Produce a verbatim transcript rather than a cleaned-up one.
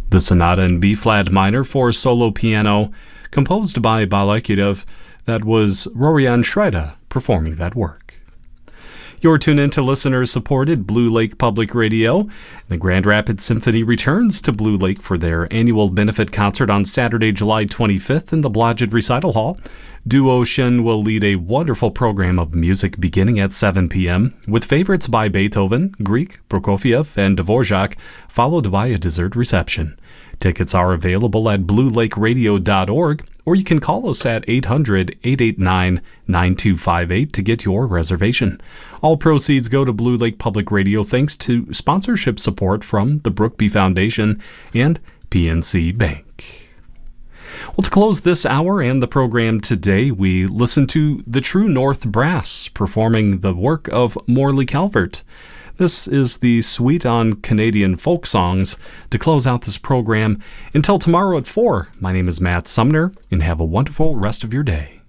The Sonata in B-flat minor for solo piano, composed by Balakirev. That was Rorion Shreda performing that work. You're tuned in to listener-supported Blue Lake Public Radio. The Grand Rapids Symphony returns to Blue Lake for their annual benefit concert on Saturday, July twenty-fifth in the Blodgett Recital Hall. Duo Shen will lead a wonderful program of music beginning at seven p.m. with favorites by Beethoven, Grieg, Prokofiev, and Dvorak, followed by a dessert reception. Tickets are available at blue lake radio dot org, or you can call us at eight hundred, eight eight nine, nine two five eight to get your reservation. All proceeds go to Blue Lake Public Radio thanks to sponsorship support from the Brookby Foundation and P N C Bank. Well, to close this hour and the program today, we listen to the True North Brass performing the work of Morley Calvert. This is the Suite on Canadian Folk Songs to close out this program. Until tomorrow at four, my name is Matt Sumner, and have a wonderful rest of your day.